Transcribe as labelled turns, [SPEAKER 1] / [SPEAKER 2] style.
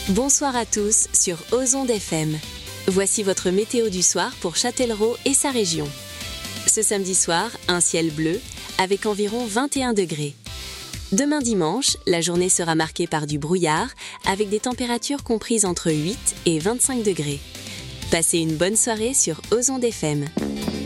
[SPEAKER 1] Bonsoir à tous sur Ozonde FM. Voici votre météo du soir pour Châtellerault et sa région. Ce samedi soir, un ciel bleu avec environ 21 degrés. Demain dimanche, la journée sera marquée par du brouillard avec des températures comprises entre 8 et 25 degrés. Passez une bonne soirée sur Ozonde FM.